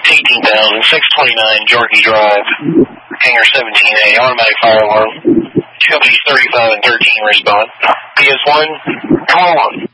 18,000, 629 Jordan Drive, Hangar 17A, automatic fire alarm. Companies 35 and 13 respond. PS1, come on.